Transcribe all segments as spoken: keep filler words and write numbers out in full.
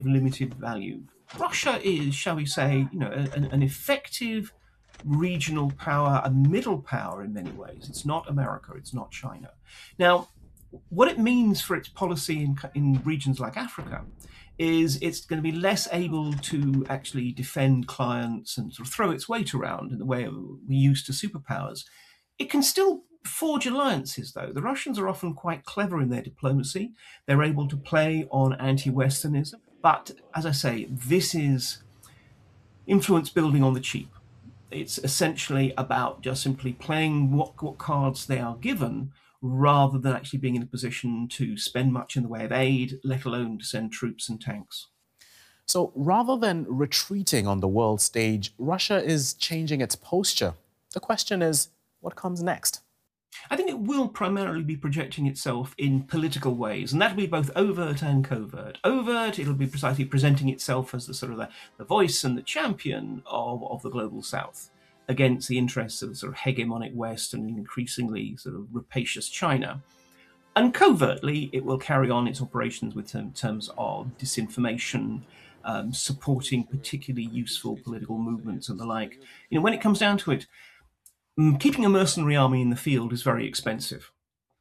limited value. Russia is, shall we say, you know, an, an effective regional power, a middle power in many ways. It's not America, it's not China. Now, what it means for its policy in, in regions like Africa is it's going to be less able to actually defend clients and sort of throw its weight around in the way we used to superpowers. It can still forge alliances, though. The Russians are often quite clever in their diplomacy. They're able to play on anti-Westernism. But as I say, this is influence building on the cheap. It's essentially about just simply playing what, what cards they are given, rather than actually being in a position to spend much in the way of aid, let alone to send troops and tanks. So rather than retreating on the world stage, Russia is changing its posture. The question is, what comes next? I think it will primarily be projecting itself in political ways, and that'll be both overt and covert. Overt, it'll be precisely presenting itself as the sort of the, the voice and the champion of, of the global South against the interests of the sort of hegemonic West and increasingly sort of rapacious China. And covertly, it will carry on its operations with in terms of disinformation, um, supporting particularly useful political movements and the like. You know, when it comes down to it, keeping a mercenary army in the field is very expensive.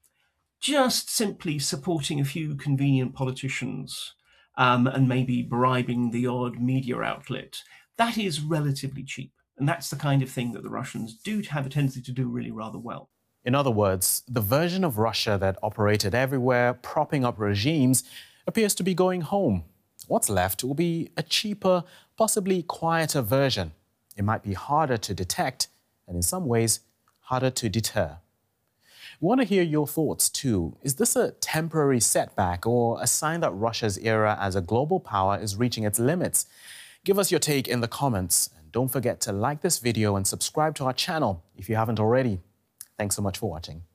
Just simply supporting a few convenient politicians um, and maybe bribing the odd media outlet, that is relatively cheap. And that's the kind of thing that the Russians do have a tendency to do really rather well. In other words, the version of Russia that operated everywhere, propping up regimes, appears to be going home. What's left will be a cheaper, possibly quieter version. It might be harder to detect, and in some ways, harder to deter. We want to hear your thoughts too. Is this a temporary setback or a sign that Russia's era as a global power is reaching its limits? Give us your take in the comments. And don't forget to like this video and subscribe to our channel if you haven't already. Thanks so much for watching.